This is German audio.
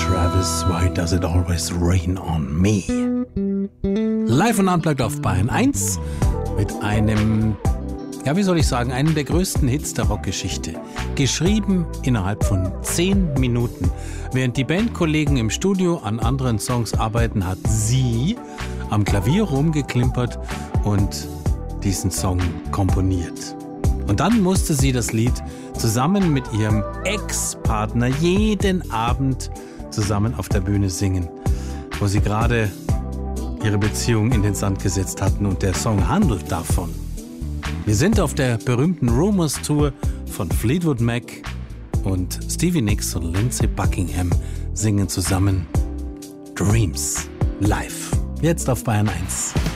Travis, Why Does It Always Rain on Me? Live und unplugged auf Bayern 1 mit einem, ja wie soll ich sagen, einem der größten Hits der Rockgeschichte. Geschrieben innerhalb von 10 Minuten. Während die Bandkollegen im Studio an anderen Songs arbeiten, hat sie am Klavier rumgeklimpert und diesen Song komponiert. Und dann musste sie das Lied zusammen mit ihrem Ex-Partner jeden Abend zusammen auf der Bühne singen, wo sie gerade ihre Beziehung in den Sand gesetzt hatten, und der Song handelt davon. Wir sind auf der berühmten Rumours Tour von Fleetwood Mac, und Stevie Nicks und Lindsey Buckingham singen zusammen Dreams live. Jetzt auf Bayern 1.